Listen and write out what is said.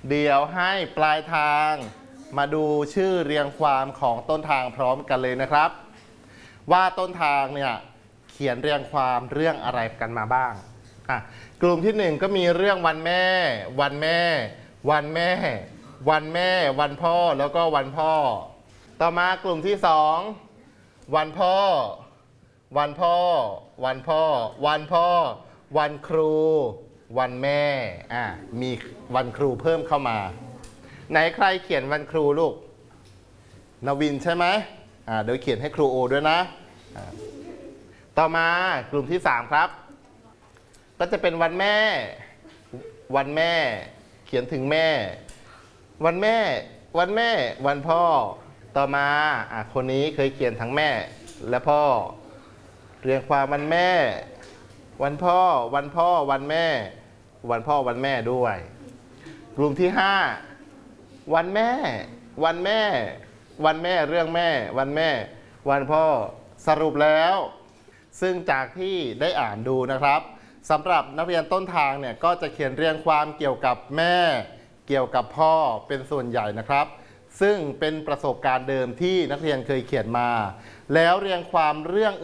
เดี๋ยวให้ปลายทางมาดูชื่อเรียงความของต้นทางพร้อมกันเลยนะครับว่าต้นทางเนี่ยเขียนเรียงความเรื่องอะไรกันมาบ้างกลุ่มที่1ก็มีเรื่องวันแม่วันแม่วันแม่วันแม่วันพ่อแล้วก็วันพ่อต่อมากลุ่มที่2วันพ่อวันพ่อวันพ่อวันพ่อวันครูวันแม่มีวันครูเพิ่มเข้ามาไหนใครเขียนวันครูลูกนวินใช่ไหมเดี๋ยวเขียนให้ครูโอด้วยนะต่อมากลุ่มที่3ครับก็จะเป็นวันแม่วันแม่เขียนถึงแม่วันแม่วันแม่วันพ่อต่อมาคนนี้เคยเขียนทั้งแม่และพ่อเรียงความวันแม่วันพ่อวันพ่อวันแม่วันพ่อวันแม่ด้วยกลุ่มที่5วันแม่วันแม่วันแม่เรื่องแม่วันแม่วันพ่อสรุปแล้วซึ่งจากที่ได้อ่านดูนะครับสำหรับนักเรียนต้นทางเนี่ยก็จะเขียนเรียงความเกี่ยวกับแม่เกี่ยวกับพ่อเป็นส่วนใหญ่นะครับซึ่งเป็นประสบการณ์เดิมที่นักเรียนเคยเขียนมาแล้วเรียงความเรื่อง